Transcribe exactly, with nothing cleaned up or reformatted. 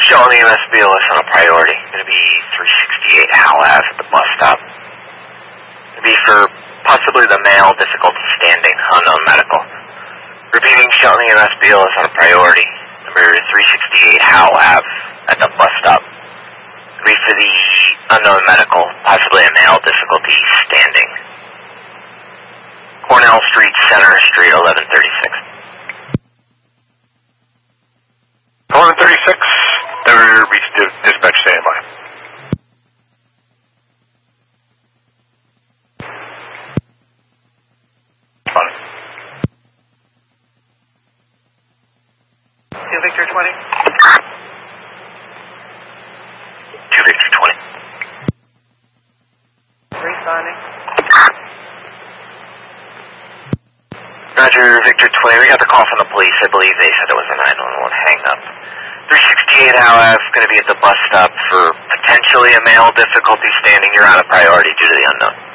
Showing the U S B O S on a priority. Going to be three sixty-eight Howell Ave at the bus stop. Going to be for possibly the male, difficulty standing, unknown medical. Repeating, showing the U S B O S on a priority. Number three sixty-eight Howell Ave at the bus stop. Going to be for the unknown medical, possibly a male, difficulty standing. Cornell Street, Center Street, eleven thirty-six. eleven thirty-six, there be dispatch standby. On. two Victor twenty. two Victor twenty. Responding. Roger, Victor twenty. We got the call from the police. I believe they said it was a nine one one hang up. three sixty-eight Howell Ave, going to be at the bus stop for potentially a male, difficulty standing. You're on a priority due to the unknown.